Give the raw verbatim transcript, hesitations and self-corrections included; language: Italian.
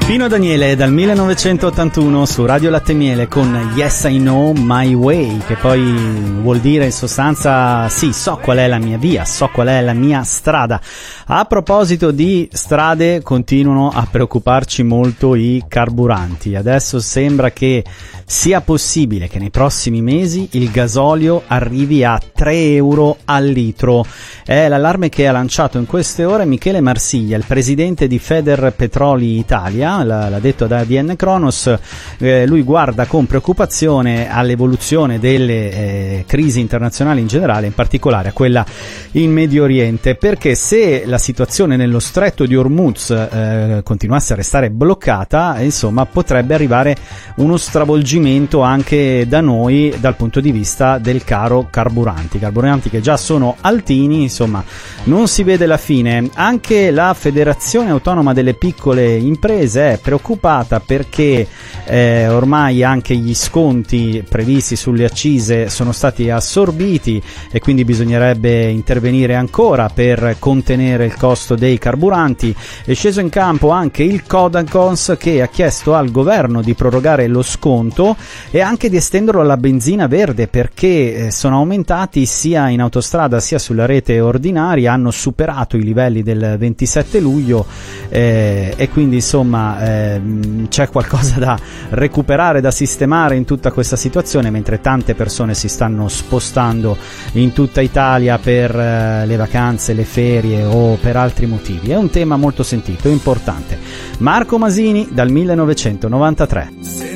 Pino Daniele dal millenovecentottantuno su Radio Latte Miele con Yes I Know My Way, che poi vuol dire in sostanza sì, so qual è la mia via, so qual è la mia strada. A proposito di strade, continuano a preoccuparci molto i carburanti. Adesso sembra che sia possibile che nei prossimi mesi il gasolio arrivi a tre euro al litro. È l'allarme che ha lanciato in queste ore Michele Marsiglia, il presidente di Federpetroli Italia, l'ha detto da A D N Kronos. Eh, lui guarda con preoccupazione all'evoluzione delle eh, crisi internazionali in generale, in particolare a quella in Medio Oriente, perché se la situazione nello stretto di Hormuz eh, continuasse a restare bloccata, insomma potrebbe arrivare uno stravolgimento anche da noi dal punto di vista del caro carburanti, carburanti che già sono altini, insomma non si vede la fine. Anche la Federazione Autonoma delle Piccole Imprese è preoccupata perché eh, ormai anche gli sconti previsti sulle accise sono stati assorbiti e quindi bisognerebbe intervenire ancora per contenere il costo dei carburanti. È sceso in campo anche il Codacons, che ha chiesto al governo di prorogare lo sconto e anche di estenderlo alla benzina verde, perché sono aumentati sia in autostrada sia sulla rete ordinaria, hanno superato i livelli del ventisette luglio eh, e quindi insomma eh, c'è qualcosa da recuperare, da sistemare in tutta questa situazione, mentre tante persone si stanno spostando in tutta Italia per eh, le vacanze, le ferie o per altri motivi. È un tema molto sentito, importante. Marco Masini dal millenovecentonovantatré.